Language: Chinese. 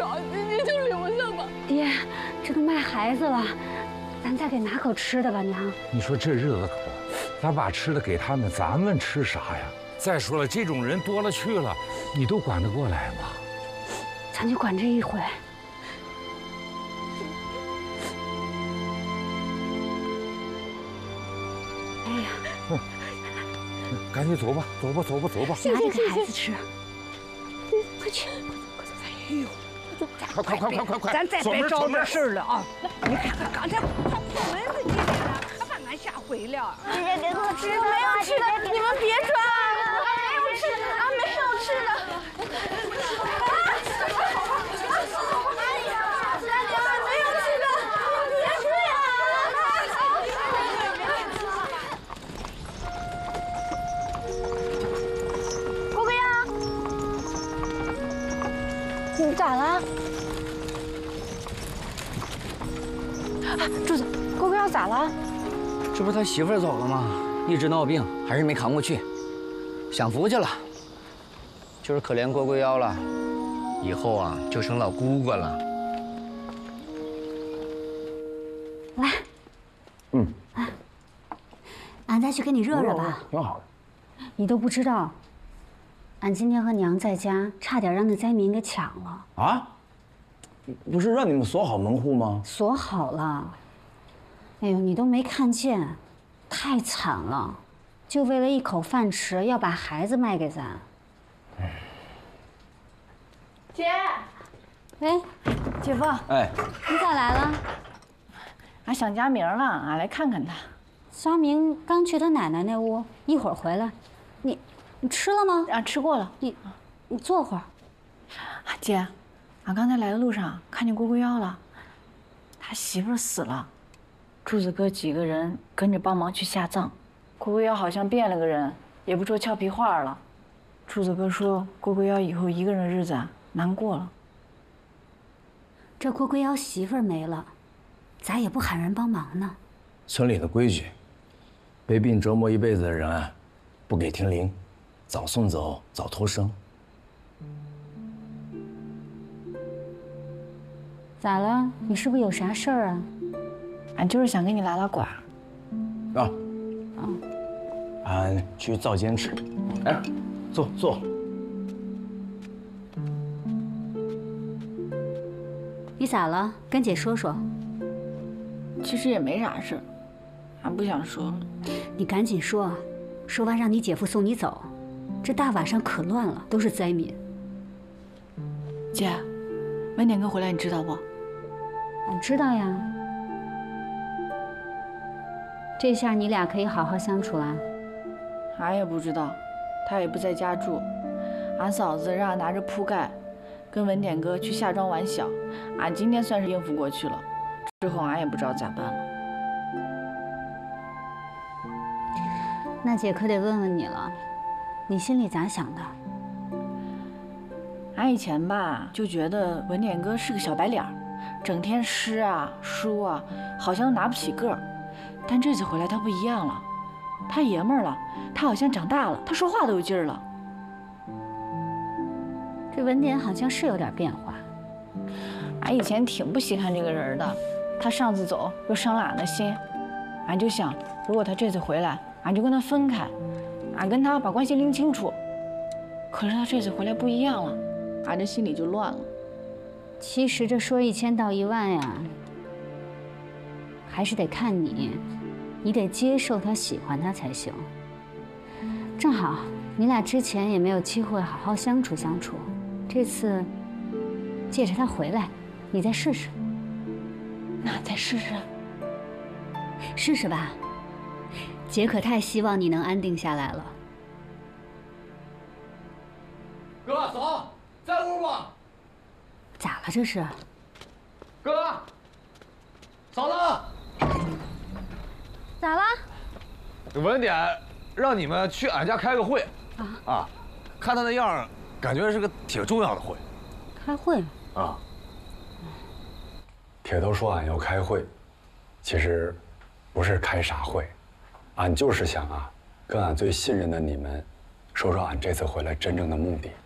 着急，你就留下吧。 爹，这都卖孩子了，咱再给拿口吃的吧，娘。 你说这日子可，咱把吃的给他们，咱们吃啥呀？再说了，这种人多了去了，你都管得过来吗？ 咱就管这一回。哎呀， 赶紧走吧，走吧，走吧，走吧， 拿着给孩子吃。快去，快走！ 哎呦， 快！ 咱再别找这事儿了啊！你看看刚才快破门子几点了，可把俺吓毁了。 姐姐别给我吃的，没有吃的，你们别抓啊！没有吃的，啊，没有吃的。你咋了？柱子，郭哥要咋了？ 这不是他媳妇儿走了吗？一直闹病，还是没扛过去，享福去了。就是可怜郭龟妖了，以后啊就成老姑姑了。 来，来，俺再去给你热热吧。 挺好的。 你都不知道。俺今天和娘在家，差点让那灾民给抢了啊！不是让你们锁好门户吗？ 锁好了。哎呦，你都没看见，太惨了！就为了一口饭吃，要把孩子卖给咱。 姐， 喂， 姐夫， 哎， 你咋来了？ 俺想佳明了，俺来看看他。 佳明刚去他奶奶那屋，一会儿回来。你吃了吗？ 俺吃过了。 你坐会儿。 姐，俺刚才来的路上看见郭龟妖了，他媳妇死了，柱子哥几个人跟着帮忙去下葬。郭龟妖好像变了个人，也不说俏皮话了。柱子哥说郭龟妖以后一个人日子难过了。 这郭龟妖媳妇没了，咋也不喊人帮忙呢？ 村里的规矩，被病折磨一辈子的人啊，不给停灵。早送走，早脱生。 咋了？你是不是有啥事儿啊？ 俺就是想跟你拉拉呱。 俺去灶间吃。哎，坐。 你咋了？跟姐说说。 其实也没啥事，俺不想说了。 你赶紧说，说完让你姐夫送你走。这大晚上可乱了，都是灾民。 姐，文典哥回来你知道不？ 俺知道呀。这下你俩可以好好相处啦。 俺也不知道，他也不在家住。俺嫂子让俺拿着铺盖，跟文典哥去下庄玩小。俺今天算是应付过去了，之后俺也不知道咋办了。 那姐可得问问你了。你心里咋想的？ 俺以前吧就觉得文典哥是个小白脸，整天诗啊书啊，好像拿不起个儿。但这次回来他不一样了，他爷们儿了，他好像长大了，他说话都有劲儿了。 这文典好像是有点变化。 俺以前挺不稀罕这个人的，他上次走又伤了俺的心，俺就想，如果他这次回来，俺就跟他分开。俺跟他把关系拎清楚，可是他这次回来不一样了，俺这心里就乱了。 其实这说1000道1万呀，还是得看你，你得接受他喜欢他才行。正好你俩之前也没有机会好好相处相处，这次借着他回来，你再试试。 那再试试， 试试吧。姐可太希望你能安定下来了。 哥嫂，在屋不？ 咋了这是？ 哥，嫂子， 咋了？ 文典让你们去俺家开个会啊，看他那样，感觉是个挺重要的会。 开会啊。 铁头说俺要开会，其实不是开啥会。俺就是想啊，跟俺最信任的你们，说说俺这次回来真正的目的。